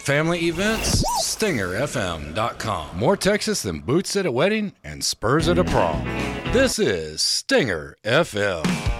Family events, StingerFM.com. More Texas than boots at a wedding and spurs at a prom. This is Stinger FM.